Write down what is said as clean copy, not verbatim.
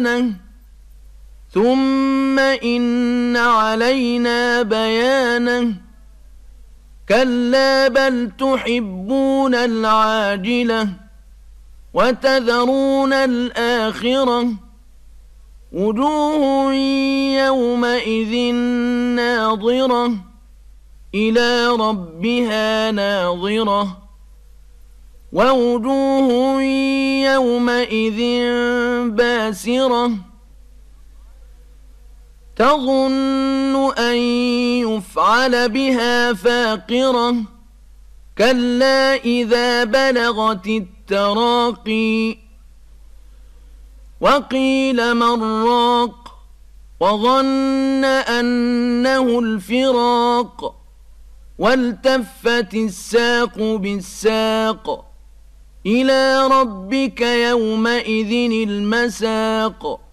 ثم إن علينا بيانه كلا بل تحبون العاجلة وتذرون الآخرة وجوه يومئذ ناظرة إلى ربها ناظرة ووجوه يومئذ باسرة تظن أن يفعل بها فاقرة كلا إذا بلغت التراقي وقيل من راق وظن أنه الفراق والتفت الساق بالساق إلى ربك يومئذ المساق